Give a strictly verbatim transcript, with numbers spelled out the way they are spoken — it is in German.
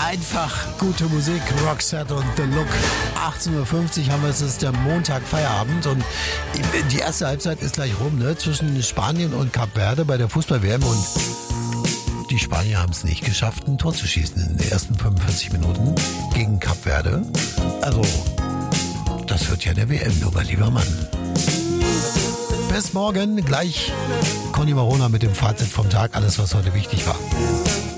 Einfach gute Musik, Roxette und The Look. achtzehn Uhr fünfzig haben wir es, ist der Montag Feierabend und die erste Halbzeit ist gleich rum, ne? Zwischen Spanien und Kap Verde bei der Fußball-W M und die Spanier haben es nicht geschafft, ein Tor zu schießen in den ersten fünfundvierzig Minuten gegen Kap Verde. Also, das wird ja der W M-Nummer, lieber Mann. Bis morgen, gleich Conny Marona mit dem Fazit vom Tag, alles was heute wichtig war.